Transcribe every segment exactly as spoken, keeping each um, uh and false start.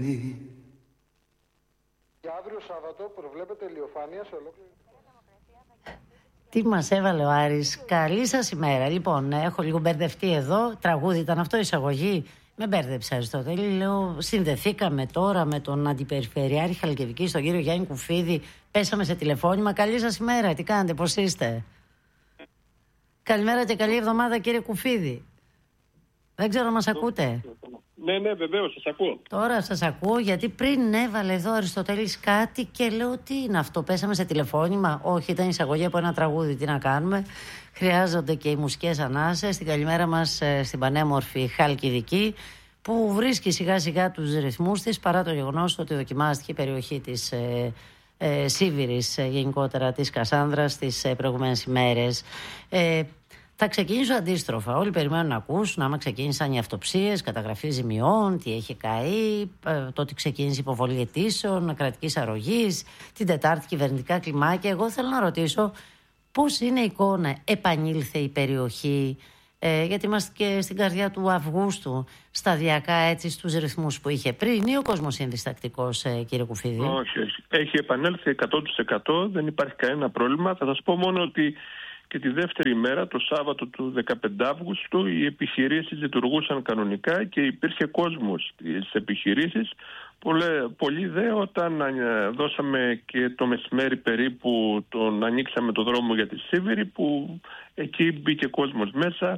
Για αύριο Σάββατο προβλέπεται ηλιοφάνεια σε ολόκληρη. Τι μας έβαλε ο Άρης. Καλή σας ημέρα. Λοιπόν, έχω λίγο μπερδευτεί εδώ. Τραγούδι ήταν αυτό, εισαγωγή. Με μπέρδεψε, Αριστοτέλη. Λέω, συνδεθήκαμε τώρα με τον Αντιπεριφερειάρχη Χαλκιδικής, τον κύριο Γιάννη Κουφίδη. Πέσαμε σε τηλεφώνημα. Καλή σας ημέρα. Τι κάνετε, πώς είστε? Καλημέρα και καλή εβδομάδα, κύριε Κουφίδη. Δεν ξέρω αν μας ακούτε. Ναι, ναι, βεβαίως, σας ακούω. Τώρα σας ακούω, γιατί πριν έβαλε εδώ ο Αριστοτέλης κάτι και λέω, τι είναι αυτό, πέσαμε σε τηλεφώνημα? Όχι, ήταν εισαγωγή από ένα τραγούδι, τι να κάνουμε. Χρειάζονται και οι μουσικές ανάσες. Την καλημέρα μας στην πανέμορφη Χαλκιδική, που βρίσκει σιγά σιγά τους ρυθμούς της, παρά το γεγονός ότι δοκιμάστηκε η περιοχή της ε, ε, Σίβηρης, ε, γενικότερα της Κασάνδρας, τις ε, προηγούμενες ημέρες. Ε, Θα ξεκινήσω αντίστροφα. Όλοι περιμένουν να ακούσουν άμα ξεκίνησαν οι αυτοψίες, καταγραφή ζημιών, τι έχει καεί, το ότι ξεκίνησε η υποβολή αιτήσεων, κρατικής αρρωγής, την Τετάρτη κυβερνητικά κλιμάκια. Εγώ θέλω να ρωτήσω πώς είναι η εικόνα, επανήλθε η περιοχή, ε, γιατί είμαστε και στην καρδιά του Αυγούστου, σταδιακά έτσι στους ρυθμούς που είχε πριν, ή ο κόσμος είναι διστακτικός, ε, κύριε Κουφίδη? Όχι, όχι. Έχει επανέλθει εκατό τοις εκατό, δεν υπάρχει κανένα πρόβλημα. Θα σας πω μόνο ότι και τη δεύτερη μέρα, το Σάββατο του δεκαπέντε Αυγούστου, οι επιχειρήσεις λειτουργούσαν κανονικά και υπήρχε κόσμος στις επιχειρήσεις. Πολλοί δε, όταν δώσαμε και το μεσημέρι περίπου, τον ανοίξαμε το δρόμο για τη Σίβηρη, που εκεί μπήκε κόσμος μέσα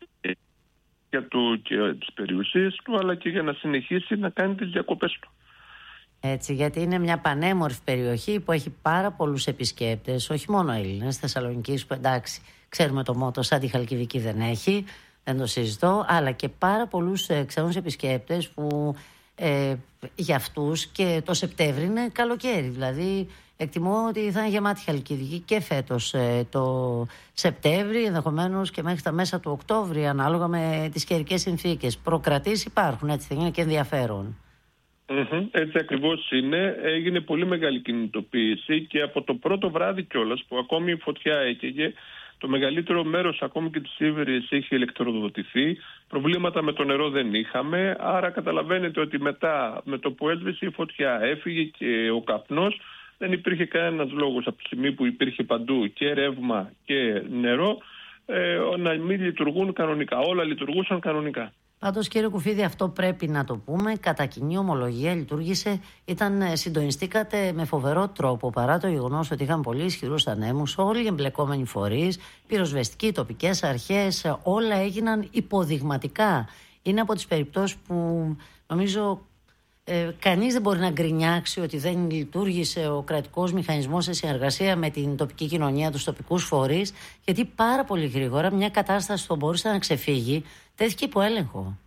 για του, και τις περιουσίες του, αλλά και για να συνεχίσει να κάνει τις διακοπές του. Έτσι, γιατί είναι μια πανέμορφη περιοχή που έχει πάρα πολλούς επισκέπτες, όχι μόνο Έλληνες, Θεσσαλονικής, που εντάξει, ξέρουμε το μότο, σαν τη Χαλκιδική δεν έχει, δεν το συζητώ, αλλά και πάρα πολλούς ε, ξένους επισκέπτες που ε, για αυτούς και το Σεπτέμβρη είναι καλοκαίρι. Δηλαδή, εκτιμώ ότι θα είναι γεμάτη Χαλκιδική και φέτος ε, το Σεπτέμβρη, ενδεχομένως και μέχρι τα μέσα του Οκτώβρη, ανάλογα με τις καιρικές συνθήκες. Προκρατήσεις υπάρχουν, έτσι δεν είναι, και ενδιαφέρον. Mm-hmm. Έτσι ακριβώς είναι. Έγινε πολύ μεγάλη κινητοποίηση και από το πρώτο βράδυ κιόλας, που ακόμη η φωτιά έκαιγε, το μεγαλύτερο μέρος ακόμη και της Σίβηρης είχε ηλεκτροδοτηθεί. Προβλήματα με το νερό δεν είχαμε, άρα καταλαβαίνετε ότι μετά, με το που έσβησε η φωτιά, έφυγε και ο καπνός, δεν υπήρχε κανένας λόγος από τη στιγμή που υπήρχε παντού και ρεύμα και νερό ε, να μην λειτουργούν κανονικά. Όλα λειτουργούσαν κανονικά. Πάντως, κύριε Κουφίδη, αυτό πρέπει να το πούμε. Κατά κοινή ομολογία λειτουργήσε, ήταν, συντονιστήκατε με φοβερό τρόπο, παρά το γεγονός ότι είχαν πολύ ισχυρούς ανέμους. Όλοι οι εμπλεκόμενοι φορείς, πυροσβεστικοί, τοπικές αρχές, όλα έγιναν υποδειγματικά. Είναι από τις περιπτώσεις που νομίζω ε, κανείς δεν μπορεί να γκρινιάξει ότι δεν λειτουργήσε ο κρατικός μηχανισμός σε συνεργασία με την τοπική κοινωνία, τους τοπικούς φορείς, γιατί πάρα πολύ γρήγορα μια κατάσταση που μπορούσε να ξεφύγει τέθηκε υπό έλεγχο.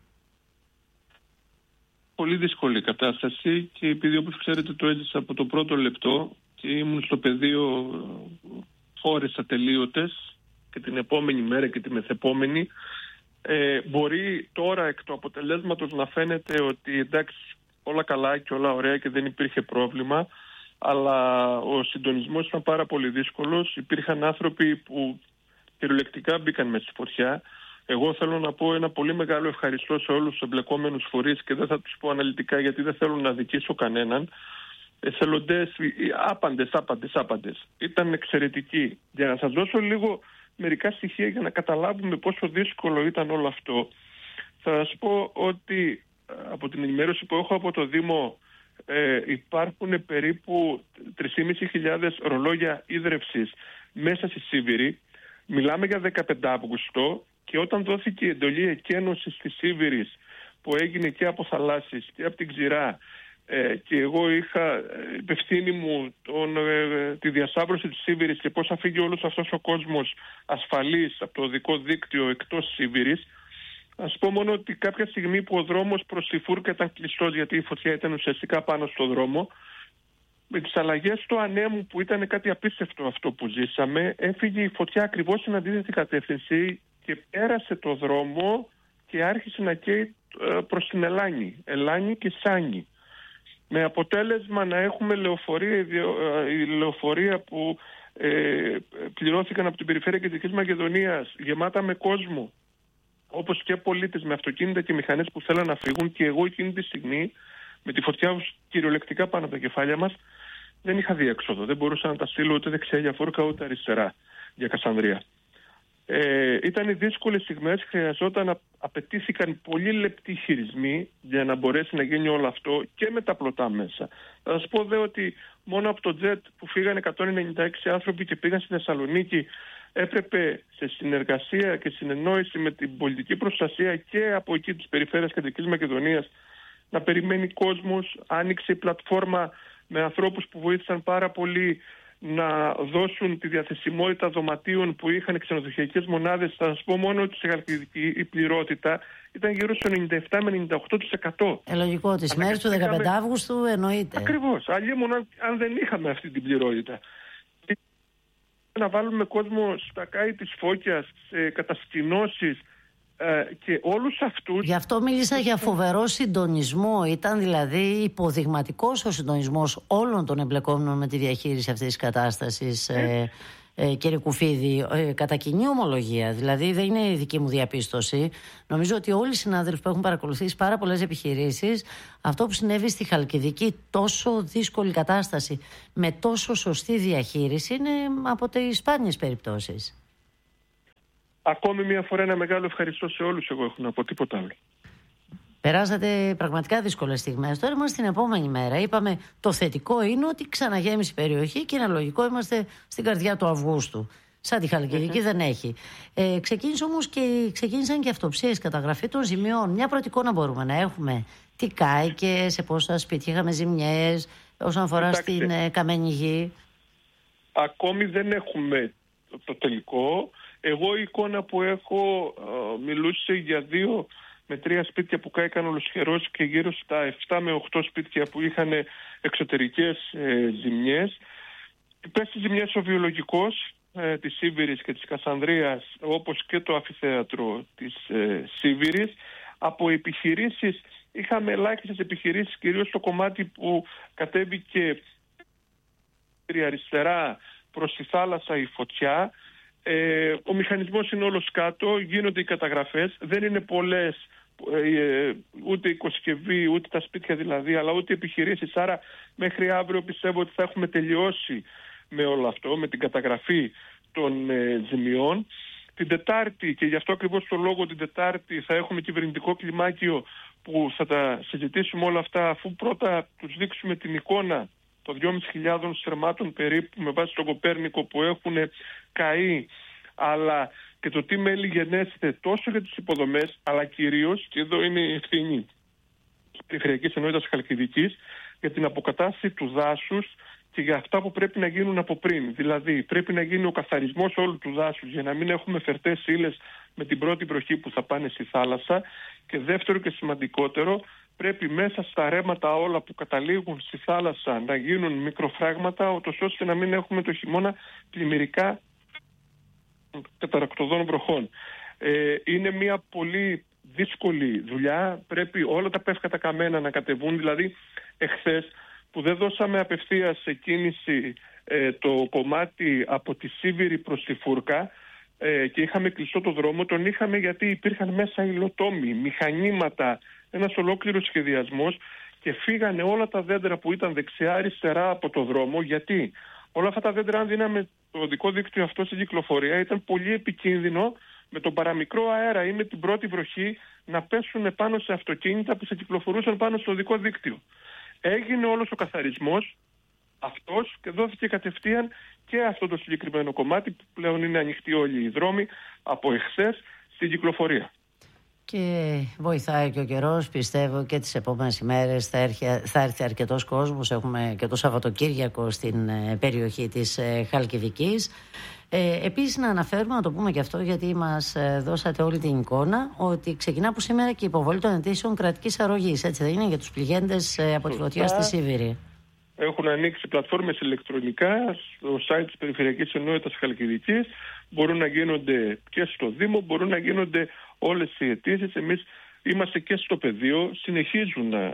Πολύ δύσκολη κατάσταση, και επειδή, όπως ξέρετε, το έζησα από το πρώτο λεπτό και ήμουν στο πεδίο ώρες ατελείωτες, και την επόμενη μέρα και τη μεθεπόμενη, ε, μπορεί τώρα εκ του αποτελέσματος να φαίνεται ότι εντάξει, όλα καλά και όλα ωραία και δεν υπήρχε πρόβλημα, αλλά ο συντονισμός ήταν πάρα πολύ δύσκολος. Υπήρχαν άνθρωποι που κυριολεκτικά μπήκαν μέσα στη φωτιά. Εγώ θέλω να πω ένα πολύ μεγάλο ευχαριστώ σε όλους τους εμπλεκόμενους φορείς, και δεν θα τους πω αναλυτικά γιατί δεν θέλω να δικήσω κανέναν. Εθελοντές, άπαντες, άπαντες, άπαντες. Ήταν εξαιρετικοί. Για να σας δώσω λίγο μερικά στοιχεία για να καταλάβουμε πόσο δύσκολο ήταν όλο αυτό, θα σας πω ότι από την ενημέρωση που έχω από το Δήμο ε, υπάρχουν περίπου τρεις χιλιάδες πεντακόσια ρολόγια ίδρευσης μέσα στη Σίβηρη. Μιλάμε για δεκαπέντε Αυγούστου, και όταν δόθηκε η εντολή εκένωσης της Σίβηρης, που έγινε και από θαλάσσης και από την Ξηρά, ε, και εγώ είχα υπευθύνη μου τον, ε, τη διασταύρωση της Σίβηρης και πώς θα φύγει όλος αυτός ο κόσμος ασφαλής από το οδικό δίκτυο εκτός Σίβηρης, ας πω μόνο ότι κάποια στιγμή που ο δρόμος προς τη Φούρκα ήταν κλειστός, γιατί η φωτιά ήταν ουσιαστικά πάνω στο δρόμο, με τις αλλαγές του ανέμου, που ήταν κάτι απίστευτο αυτό που ζήσαμε, έφυγε η φωτιά ακριβώς στην αντίθετη κατεύθυνση και πέρασε το δρόμο και άρχισε να καίει προς την Ελάνη, Ελάνη και Σάνη. Με αποτέλεσμα να έχουμε λεωφορεία, η λεωφορεία που ε, πληρώθηκαν από την περιφέρεια Κεντρικής Μακεδονίας, γεμάτα με κόσμο, όπως και πολίτες με αυτοκίνητα και μηχανές που θέλαν να φύγουν, και εγώ εκείνη τη στιγμή Με τη φωτιά κυριολεκτικά πάνω από τα κεφάλια μας, δεν είχα διέξοδο. Δεν μπορούσα να τα στείλω ούτε δεξιά για Φούρκα ούτε αριστερά για Κασανδρία. Ε, ήταν δύσκολες στιγμές, χρειαζόταν να απαιτήθηκαν πολύ λεπτοί χειρισμοί για να μπορέσει να γίνει όλο αυτό και με τα πλωτά μέσα. Θα σας πω δε ότι μόνο από το τζετ που φύγανε εκατόν ενενήντα έξι άνθρωποι και πήγαν στη Θεσσαλονίκη, έπρεπε σε συνεργασία και συνεννόηση με την πολιτική προστασία και από εκεί της περιφέρειας Κεντρικής Μακεδονίας να περιμένει κόσμος. Άνοιξε η πλατφόρμα με ανθρώπους που βοήθησαν πάρα πολύ να δώσουν τη διαθεσιμότητα δωματίων που είχαν ξενοδοχειακές μονάδες. Θα σας πω μόνο ότι στη Χαλκιδική η πληρότητα ήταν γύρω στο ενενήντα επτά με ενενήντα οκτώ τοις εκατό. Ε, λογικό, τις μέρες του δεκαπέντε Αυγούστου εννοείται. Ακριβώς. Αλλιώς αν δεν είχαμε αυτή την πληρότητα. Να βάλουμε κόσμο στα κάη της Φώκιας, σε κατασκηνώσεις ε, και όλους αυτούς... Γι' αυτό μίλησα για φοβερό συντονισμό. Ήταν δηλαδή υποδειγματικός ο συντονισμός όλων των εμπλεκόμενων με τη διαχείριση αυτής της κατάστασης. Ε, ε, κύριε Κουφίδη, ε, κατά κοινή ομολογία, δηλαδή δεν είναι η δική μου διαπίστωση. Νομίζω ότι όλοι οι συνάδελφοι που έχουν παρακολουθήσει πάρα πολλές επιχειρήσεις, αυτό που συνέβη στη Χαλκιδική, τόσο δύσκολη κατάσταση με τόσο σωστή διαχείριση, είναι από τις σπάνιες περιπτώσεις. Ακόμη μια φορά ένα μεγάλο ευχαριστώ σε όλους, εγώ έχω να πω, τίποτα άλλο. Περάσατε πραγματικά δύσκολες στιγμές. Τώρα είμαστε στην επόμενη μέρα. Είπαμε το θετικό είναι ότι ξαναγέμισε η περιοχή και είναι λογικό, είμαστε στην καρδιά του Αυγούστου. Σαν τη Χαλκιδική mm-hmm. δεν έχει. Ε, ξεκίνησε όμως και, ξεκίνησαν και αυτοψίες, καταγραφή των ζημιών. Μια πρώτη εικόνα μπορούμε να έχουμε. Τι κάηκε, σε πόσα σπίτια είχαμε ζημιές, όσον αφορά Κοιτάξτε, στην ε, καμένη γη. Ακόμη δεν έχουμε το, το τελικό. Εγώ η εικόνα που έχω ε, μιλούσε για δύο με τρία σπίτια που κάηκαν ολοσχερός και γύρω στα επτά με οκτώ σπίτια που είχαν εξωτερικές ε, ζημιές. Πες τις ζημιές ο βιολογικός ε, της Σίβηρης και της Κασανδρίας, όπως και το αμφιθέατρο της ε, Σίβηρης. Από επιχειρήσεις είχαμε ελάχιστες επιχειρήσεις, κυρίως στο κομμάτι που κατέβηκε αριστερά προς τη θάλασσα η φωτιά. Ε, ο μηχανισμός είναι όλος κάτω, γίνονται οι καταγραφές, δεν είναι πολλές, ε, ούτε η οικοσκευή, ούτε τα σπίτια δηλαδή, αλλά ούτε οι επιχειρήσεις. Άρα μέχρι αύριο πιστεύω ότι θα έχουμε τελειώσει με όλο αυτό, με την καταγραφή των ε, ζημιών. Την Τετάρτη, και γι' αυτό ακριβώς το λόγο την Τετάρτη θα έχουμε κυβερνητικό κλιμάκιο που θα τα συζητήσουμε όλα αυτά, αφού πρώτα τους δείξουμε την εικόνα των δυόμισι χιλιάδων στρεμμάτων περίπου με βάση τον Κοπέρνικο που έχουν καεί, αλλά και το τι μέλη γενέστε τόσο για τις υποδομές, αλλά κυρίως, και εδώ είναι η ευθύνη της Περιφερειακής Ενότητας Χαλκιδικής, για την αποκατάσταση του δάσους και για αυτά που πρέπει να γίνουν από πριν. Δηλαδή πρέπει να γίνει ο καθαρισμός όλου του δάσους για να μην έχουμε φερτές ύλες με την πρώτη βροχή που θα πάνε στη θάλασσα, και δεύτερο και σημαντικότερο, πρέπει μέσα στα ρέματα όλα που καταλήγουν στη θάλασσα να γίνουν μικροφράγματα, ούτως ώστε να μην έχουμε το χειμώνα πλημμυρικά καταρακτωδών βροχών. Ε, είναι μια πολύ δύσκολη δουλειά. Πρέπει όλα τα πεύκατα καμένα να κατεβούν. Δηλαδή, εχθές που δεν δώσαμε απευθείας σε κίνηση ε, το κομμάτι από τη Σίβηρη προς τη Φούρκα ε, και είχαμε κλειστό το δρόμο, τον είχαμε γιατί υπήρχαν μέσα υλοτόμοι, μηχανήματα, ένας ολόκληρος σχεδιασμός, και φύγανε όλα τα δέντρα που ήταν δεξιά-αριστερά από το δρόμο. Γιατί όλα αυτά τα δέντρα, αν δίναμε το οδικό δίκτυο αυτό στην κυκλοφορία, ήταν πολύ επικίνδυνο με τον παραμικρό αέρα ή με την πρώτη βροχή να πέσουν πάνω σε αυτοκίνητα που σε κυκλοφορούσαν πάνω στο οδικό δίκτυο. Έγινε όλος ο καθαρισμός αυτός και δόθηκε κατευθείαν και αυτό το συγκεκριμένο κομμάτι που πλέον είναι ανοιχτοί όλοι οι δρόμοι από εχθές στην κυκλοφορία. Και βοηθάει και ο καιρός, πιστεύω, και τις επόμενες ημέρες θα έρθει, θα έρθει αρκετός κόσμος. Έχουμε και το Σαββατοκύριακο στην ε, περιοχή της ε, Χαλκιδικής. Ε, επίσης να αναφέρουμε, να το πούμε και αυτό, γιατί μας ε, δώσατε όλη την εικόνα, ότι ξεκινά από σήμερα και η υποβολή των αιτήσεων κρατικής αρρωγής. Έτσι δεν είναι, για τους πληγέντες ε, από τη φωτιά στη Σίβηρη? Έχουν ανοίξει πλατφόρμες ηλεκτρονικά στο site της Περιφερειακής Ενότητας Χαλκιδικής. Μπορούν να γίνονται και στο Δήμο, μπορούν να γίνονται όλες οι αιτήσεις. Εμείς είμαστε και στο πεδίο, συνεχίζουν να...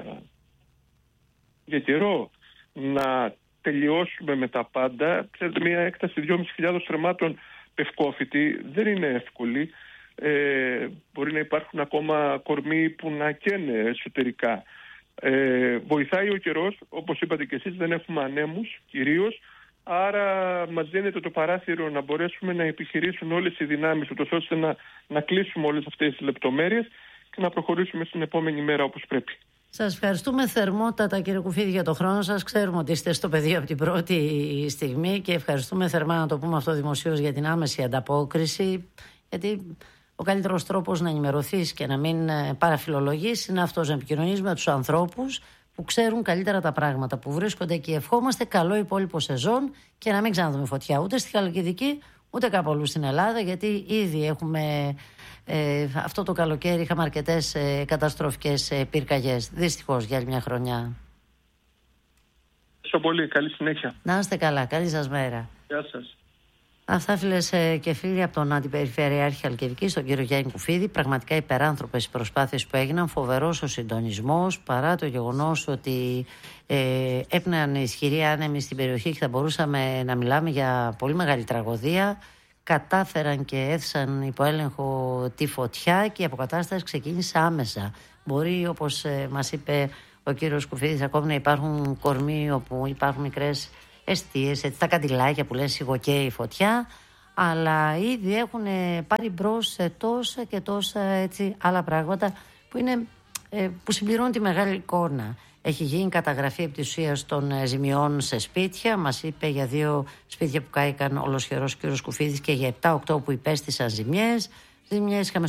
για καιρό να τελειώσουμε με τα πάντα. Ξέρετε, μια έκταση δυόμισι χιλιάδων στρεμμάτων πευκόφυτη δεν είναι εύκολη. Ε, μπορεί να υπάρχουν ακόμα κορμοί που να καίνε εσωτερικά. Ε, βοηθάει ο καιρός, όπως είπατε και εσείς, δεν έχουμε ανέμους κυρίως, άρα μας δίνεται το παράθυρο να μπορέσουμε να επιχειρήσουμε όλες οι δυνάμεις ούτως ώστε να, να κλείσουμε όλες αυτές τις λεπτομέρειες και να προχωρήσουμε στην επόμενη μέρα όπως πρέπει. Σας ευχαριστούμε θερμότατα, κύριε Κουφίδη, για το χρόνο σας. Ξέρουμε ότι είστε στο πεδίο από την πρώτη στιγμή και ευχαριστούμε θερμά, να το πούμε αυτό δημοσίως, για την άμεση ανταπόκριση, γιατί ο καλύτερος τρόπος να ενημερωθείς και να μην παραφιλολογείς είναι αυτός, να επικοινωνείς με τους ανθρώπους που ξέρουν καλύτερα τα πράγματα, που βρίσκονται εκεί. Ευχόμαστε καλό υπόλοιπο σεζόν και να μην ξαναδούμε φωτιά ούτε στη Χαλκιδική ούτε κάπου αλλού στην Ελλάδα, γιατί ήδη έχουμε ε, αυτό το καλοκαίρι είχαμε αρκετές ε, καταστροφικές ε, πυρκαγιές. Δυστυχώς για άλλη μια χρονιά. Ευχαριστώ πολύ. Καλή συνέχεια. Να είστε καλά. Καλή σας μέρα. Γεια σας. Αυτά, φίλες και φίλοι, από τον Αντιπεριφερειάρχη Χαλκιδικής, τον κύριο Γιάννη Κουφίδη. Πραγματικά υπεράνθρωπες οι προσπάθειες που έγιναν, φοβερός ο συντονισμός, παρά το γεγονός ότι ε, έπνεαν ισχυροί άνεμοι στην περιοχή και θα μπορούσαμε να μιλάμε για πολύ μεγάλη τραγωδία. Κατάφεραν και έθεσαν υπό έλεγχο τη φωτιά και η αποκατάσταση ξεκίνησε άμεσα. Μπορεί, όπως ε, μας είπε ο κύριος Κουφίδης, ακόμη να υπάρχουν κορμοί όπου υπάρχουν μικρές εστίες, έτσι, τα καντιλάκια που λένε σιγοκαίει η φωτιά, αλλά ήδη έχουν πάρει μπρος σε τόσα και τόσα, έτσι, άλλα πράγματα που, είναι, ε, που συμπληρώνουν τη μεγάλη εικόνα. Έχει γίνει καταγραφή επί της ουσίας των ζημιών σε σπίτια. Μας είπε για δύο σπίτια που κάηκαν ολοσχερός ο κύριος Κουφίδης και για επτά οκτώ που υπέστησαν ζημιές. Ζημιές είχαμε